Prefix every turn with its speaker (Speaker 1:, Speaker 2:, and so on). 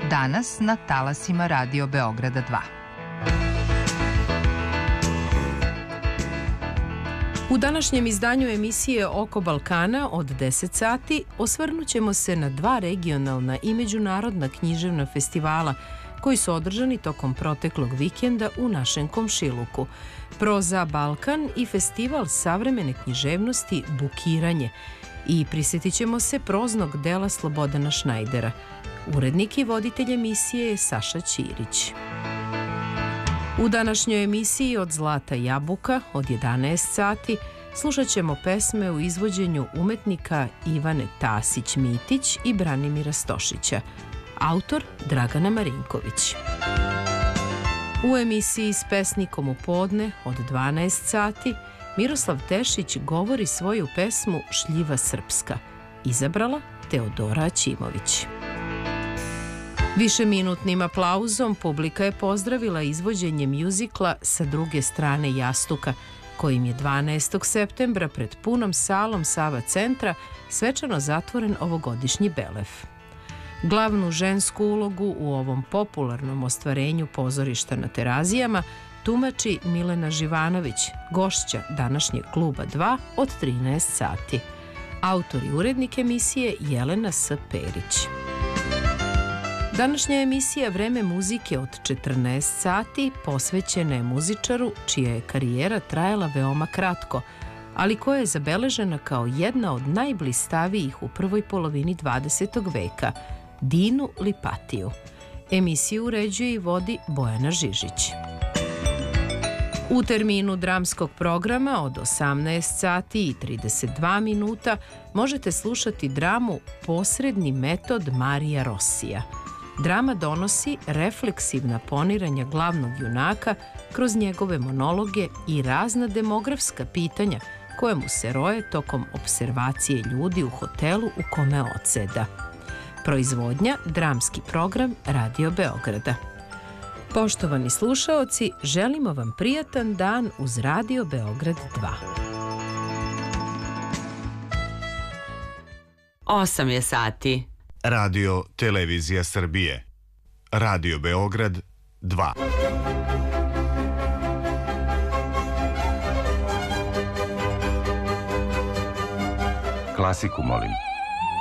Speaker 1: Danas na talasima Radio Beograda 2.
Speaker 2: U današnjem izdanju emisije Oko Balkana od 10 sati osvrnut ćemo se na 2 regionalna i međunarodna književna festivala koji su održani tokom proteklog vikenda u našem komšiluku. Proza Balkan i festival savremene književnosti Bukiranje. I prisjetit ćemo se proznog dela Slobodana Šnajdera. Urednik i voditelj emisije je Saša Ćirić. U današnjoj emisiji Od zlata jabuka od 11 sati slušat ćemo pesme u izvođenju umetnika Ivane Tasić-Mitić i Branimira Stošića. Autor Dragana Marinković. U emisiji S pesnikom u podne od 12 sati Miroslav Tešić govori svoju pesmu Šljiva srpska. Izabrala Teodora Aćimović. Višeminutnim aplauzom publika je pozdravila izvođenje mjuzikla Sa druge strane jastuka, kojim je 12. septembra pred punom salom Sava centra svečano zatvoren ovogodišnji Belef. Glavnu žensku ulogu u ovom popularnom ostvarenju pozorišta na Terazijama tumači Milena Živanović, gošća današnjeg Kluba 2 od 13 sati. Autor i urednik emisije Jelena S. Perić. Današnja emisija Vreme muzike od 14 sati posvećena je muzičaru čija je karijera trajala veoma kratko, ali koja je zabeležena kao jedna od najblistavijih u prvoj polovini 20. veka, Dinu Lipatiju. Emisiju uređuje i vodi Bojana Žižić. U terminu dramskog programa od 18 sati i 32 minuta možete slušati dramu Posredni metod Marija Rosija. Drama donosi refleksivna poniranja glavnog junaka kroz njegove monologe i razna demografska pitanja koje mu se roje tokom observacije ljudi u hotelu u kome odseda. Proizvodnja dramski program Radio Beograda. Poštovani slušaoci, želimo vam prijatan dan uz Radio Beograd 2.
Speaker 3: 8 je sati.
Speaker 4: Radio Televizija Srbije. Radio Beograd 2.
Speaker 5: Klasiku molim.